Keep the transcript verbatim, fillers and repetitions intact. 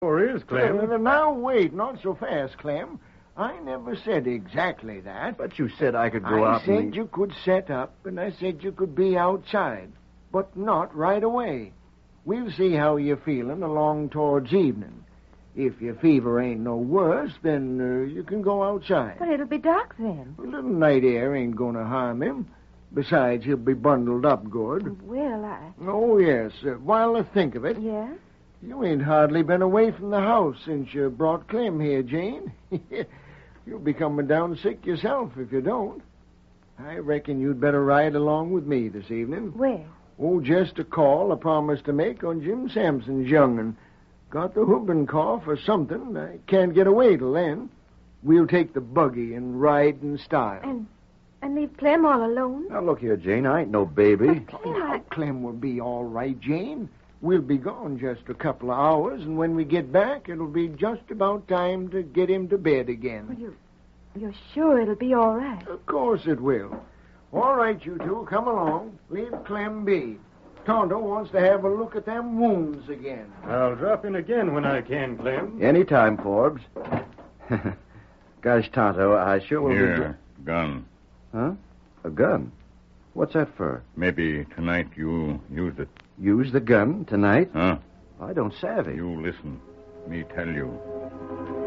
Sure is, Clem. Well, now, wait, not so fast, Clem. I never said exactly that. But you said I could go I out said and... you could set up, and I said you could be outside, but not right away. We'll see how you're feeling along towards evening. If your fever ain't no worse, then uh, you can go outside. But it'll be dark then. A little night air ain't going to harm him. Besides, he'll be bundled up good. Well, I... Oh, yes. Uh, while I think of it, Yeah? you ain't hardly been away from the house since you brought Clem here, Jane. You'll be coming down sick yourself if you don't. I reckon you'd better ride along with me this evening. Where? Oh, just a call I promised to make on Jim Sampson's young'un. Got the whooping cough or something. I can't get away till then. We'll take the buggy and ride in style. And and leave Clem all alone? Now, look here, Jane. I ain't no baby. But Clem, Now, I... Clem will be all right, Jane. We'll be gone just a couple of hours, and when we get back, it'll be just about time to get him to bed again. Well, you, you're sure it'll be all right? Of course it will. All right, you two, come along. Leave Clem be. Tonto wants to have a look at them wounds again. I'll drop in again when I can, Clem. Anytime, Forbes. Gosh, Tonto, I sure will Here, gun. be... Huh? A gun? What's that for? Maybe tonight you use it. Use the gun tonight? Huh? I don't savvy. You listen. Me tell you.